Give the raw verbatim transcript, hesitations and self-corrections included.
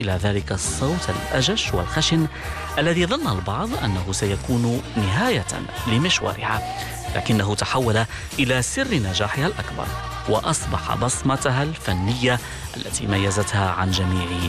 إلى ذلك الصوت الأجش والخشن الذي ظن البعض أنه سيكون نهاية لمشوارها، لكنه تحول إلى سر نجاحها الأكبر، وأصبح بصمتها الفنية التي ميزتها عن جميع